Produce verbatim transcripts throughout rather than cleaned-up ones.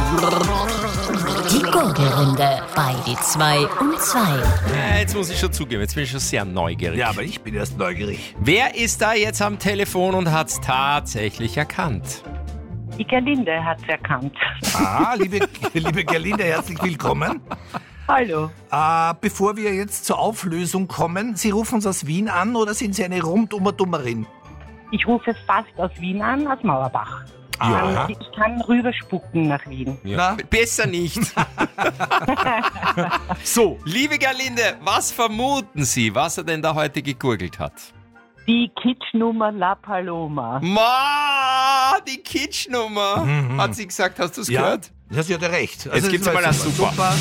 Die Gurgelrunde bei die zwei um zwei. Ja, jetzt muss ich schon zugeben, jetzt bin ich schon sehr neugierig. Ja, aber ich bin erst neugierig. Wer ist da jetzt am Telefon und hat es tatsächlich erkannt? Die Gerlinde hat es erkannt. Ah, liebe, liebe Gerlinde, herzlich willkommen. Hallo. Äh, bevor wir jetzt zur Auflösung kommen, Sie rufen uns aus Wien an oder sind Sie eine Rundummer-Dummerin? Ich rufe fast aus Wien an, aus Mauerbach. Ja. Ich kann rüberspucken nach Wien. Ja. Besser nicht. So, liebe Gerlinde, was vermuten Sie, was er denn da heute gegurgelt hat? Die Kitschnummer La Paloma. Ma, die Kitschnummer. Mhm. Hat sie gesagt, hast du es Ja, gehört? das hat ja recht. Jetzt gibt's das mal war ein Super. super.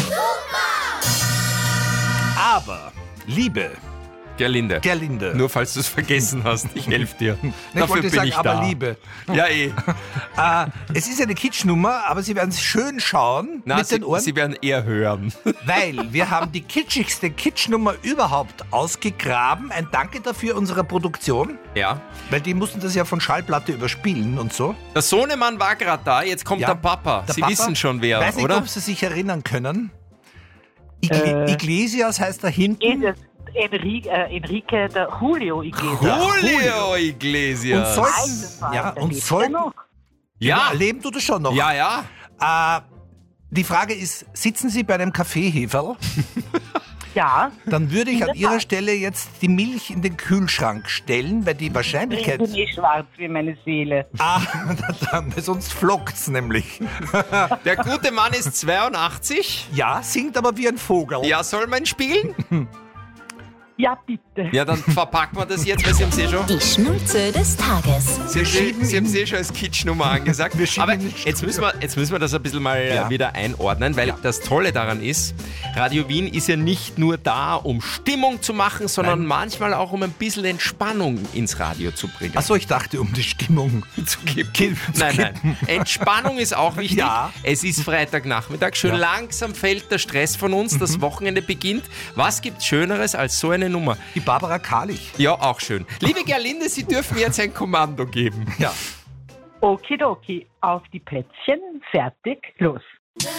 Aber, liebe Gerlinde. Gerlinde. Nur falls du es vergessen hast, ich helfe dir. Ich Dafür wollte bin sagen, ich aber da. Liebe. Ja, eh. Äh, es ist eine Kitschnummer, aber Sie werden schön schauen Na, mit sie, den Ohren, sie werden eher hören. weil wir haben die kitschigste Kitschnummer überhaupt ausgegraben. Ein Danke dafür unserer Produktion, Ja. weil die mussten das ja von Schallplatte überspielen und so. Der Sohnemann war gerade da, jetzt kommt Ja, der Papa. Der Sie Papa, wissen schon wer, weiß nicht, oder? ob Sie sich erinnern können. Igl Äh. Iglesias heißt da hinten. Jesus, Enrique, äh, Enrique der Julio Iglesias. Julio Und Iglesias. soll- Alter, Ja, der und lebt soll- ja noch. Ja, Leben tut es schon noch. ja, ja. Äh, die Frage ist, sitzen Sie bei einem Kaffeeheferl? Ja, Dann würde ich In an der Ihrer Tat. Stelle jetzt die Milch in den Kühlschrank stellen, weil die ich Wahrscheinlichkeit... bin eh schwarz wie meine Seele. Ah, dann, sonst flockt's nämlich. Der gute Mann ist zweiundachtzig. Ja, singt aber wie ein Vogel. Ja, soll man spielen? Ja, bitte. Ja, dann verpacken wir das jetzt, weil Sie haben es eh schon... Die Schnulze des Tages. Sie haben schieben sie haben ihn- es eh schon als Kitschnummer angesagt. Wir schieben Aber ihn jetzt müssen, wir, jetzt müssen wir das ein bisschen mal Ja. wieder einordnen, weil Ja. das Tolle daran ist, Radio Wien ist ja nicht nur da, um Stimmung zu machen, sondern Nein. manchmal auch, um ein bisschen Entspannung ins Radio zu bringen. Achso, ich dachte, um die Stimmung zu kippen. Ki- zu Nein, kippen. nein. Entspannung ist auch wichtig. Ja. Es ist Freitagnachmittag. Schön Ja. Mhm. langsam fällt der Stress von uns. Das Wochenende beginnt. Was gibt's Schöneres als so eine Nummer? Die Barbara Karlich. Ja, auch schön. Liebe Gerlinde, Sie dürfen jetzt ein Kommando geben. Ja. Okidoki, auf die Plätzchen, fertig, los.